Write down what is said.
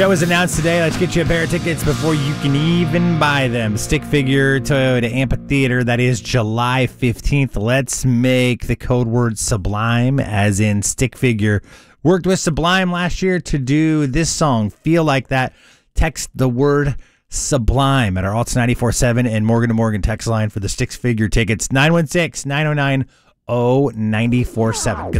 Show is announced today. Let's get you a pair of tickets before you can even buy them. Stick Figure Toyota Amphitheater. That is July 15th. Let's make the code word Sublime, as in Stick Figure worked with Sublime last year to do this song, Feel Like That. Text the word Sublime at our Alts 94.7 and Morgan to Morgan text line for the Stick Figure tickets, 916-909-0947.